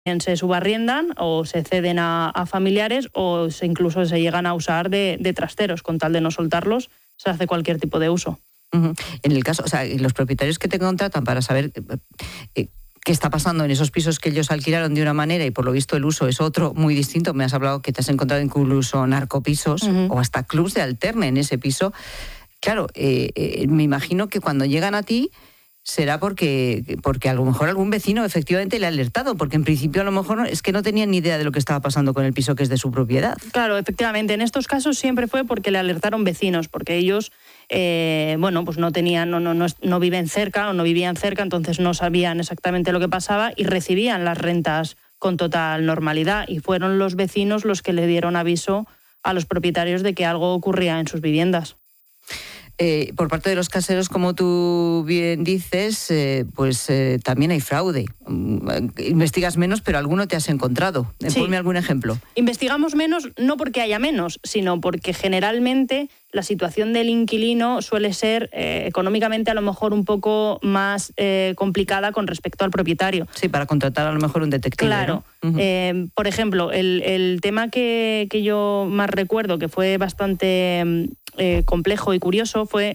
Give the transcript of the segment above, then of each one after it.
se subarriendan o se ceden a familiares o incluso se llegan a usar de trasteros. Con tal de no soltarlos, se hace cualquier tipo de uso. En el caso, o sea, los propietarios que te contratan para saber qué está pasando en esos pisos que ellos alquilaron de una manera y por lo visto el uso es otro muy distinto. Me has hablado que te has encontrado incluso narcopisos o hasta clubs de alterne en ese piso. Claro, me imagino que cuando llegan a ti será porque a lo mejor algún vecino efectivamente le ha alertado, porque en principio a lo mejor es que no tenían ni idea de lo que estaba pasando con el piso que es de su propiedad. Claro, efectivamente. En estos casos siempre fue porque le alertaron vecinos, porque ellos pues no viven cerca o no vivían cerca, entonces no sabían exactamente lo que pasaba y recibían las rentas con total normalidad, y fueron los vecinos los que le dieron aviso a los propietarios de que algo ocurría en sus viviendas. Por parte de los caseros, como tú bien dices, también hay fraude. Investigas menos, pero alguno te has encontrado. Sí. Ponme algún ejemplo. Investigamos menos no porque haya menos, sino porque generalmente la situación del inquilino suele ser económicamente a lo mejor un poco más complicada con respecto al propietario. Sí, para contratar a lo mejor un detective. Claro. ¿No? Por ejemplo, el tema que yo más recuerdo, que fue bastante complejo y curioso, fue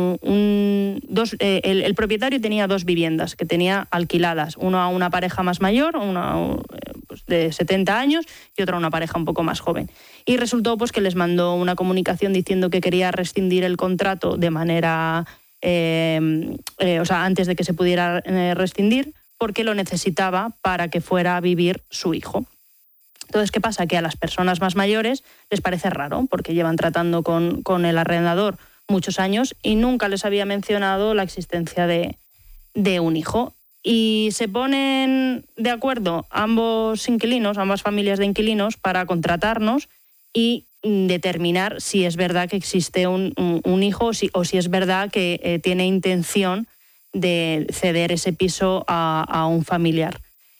el propietario tenía 2 viviendas que tenía alquiladas, una a una pareja más mayor, una de 70 años y otra a una pareja un poco más joven. Y resultó que les mandó una comunicación diciendo que quería rescindir el contrato de manera, antes de que se pudiera rescindir, porque lo necesitaba para que fuera a vivir su hijo. Entonces, ¿qué pasa? Que a las personas más mayores les parece raro, porque llevan tratando con el arrendador muchos años y nunca les había mencionado la existencia de un hijo. Y se ponen de acuerdo ambas familias de inquilinos, para contratarnos y determinar si es verdad que existe un hijo o si es verdad que tiene intención de ceder ese piso a un familiar.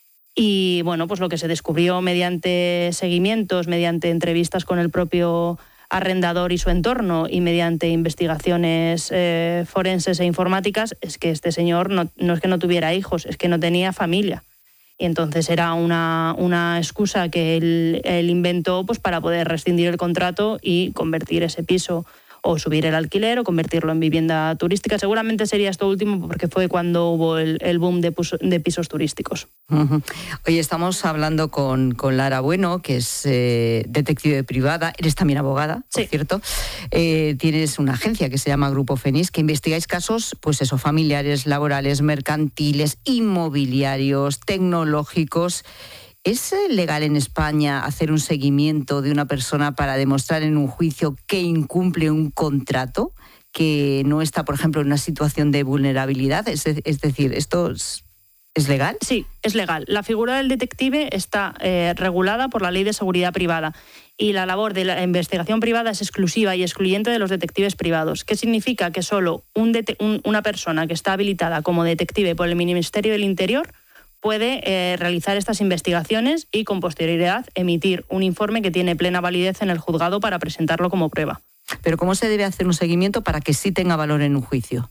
Y pues lo que se descubrió mediante seguimientos, mediante entrevistas con el propio arrendador y su entorno y mediante investigaciones forenses e informáticas, es que este señor no es que no tuviera hijos, es que no tenía familia. Y entonces era una excusa que él inventó para poder rescindir el contrato y convertir ese piso, o subir el alquiler o convertirlo en vivienda turística. Seguramente sería esto último, porque fue cuando hubo el boom de pisos turísticos. Hoy estamos hablando con Lara Bueno, que es detective privada. Eres también abogada, por cierto. Tienes una agencia que se llama Grupo Fénix, que investigáis casos, familiares, laborales, mercantiles, inmobiliarios, tecnológicos. ¿Es legal en España hacer un seguimiento de una persona para demostrar en un juicio que incumple un contrato, que no está, por ejemplo, en una situación de vulnerabilidad? Es decir, ¿esto es legal? Sí, es legal. La figura del detective está regulada por la Ley de Seguridad Privada, y la labor de la investigación privada es exclusiva y excluyente de los detectives privados. ¿Qué significa? Que solo una persona que está habilitada como detective por el Ministerio del Interior puede realizar estas investigaciones y con posterioridad emitir un informe que tiene plena validez en el juzgado para presentarlo como prueba. ¿Pero cómo se debe hacer un seguimiento para que sí tenga valor en un juicio?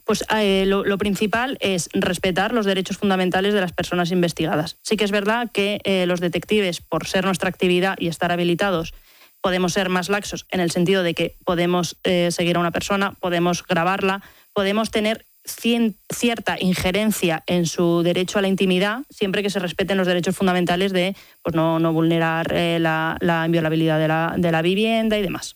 Lo principal es respetar los derechos fundamentales de las personas investigadas. Sí que es verdad que los detectives, por ser nuestra actividad y estar habilitados, podemos ser más laxos en el sentido de que podemos seguir a una persona, podemos grabarla, podemos tener cierta injerencia en su derecho a la intimidad, siempre que se respeten los derechos fundamentales de no vulnerar la inviolabilidad de la vivienda y demás.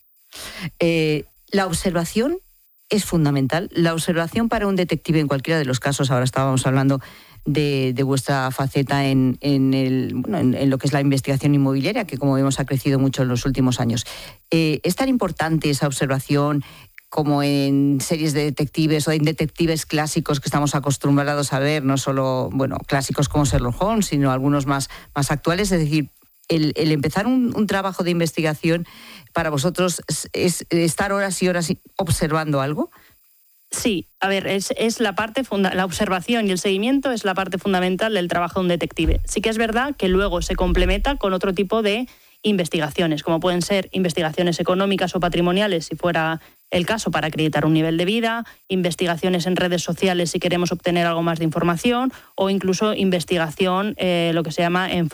La observación es fundamental. La observación para un detective en cualquiera de los casos. Ahora estábamos hablando de vuestra faceta en lo que es la investigación inmobiliaria, que como vemos ha crecido mucho en los últimos años. ¿Es tan importante esa observación como en series de detectives o en detectives clásicos que estamos acostumbrados a ver, no solo clásicos como Sherlock Holmes, sino algunos más actuales? Es decir, el empezar un trabajo de investigación para vosotros es estar horas y horas observando algo. Sí, a ver, es la parte la observación y el seguimiento es la parte fundamental del trabajo de un detective. Sí que es verdad que luego se complementa con otro tipo de investigaciones, como pueden ser investigaciones económicas o patrimoniales, si fuera el caso, para acreditar un nivel de vida, investigaciones en redes sociales si queremos obtener algo más de información, o incluso investigación, lo que se llama en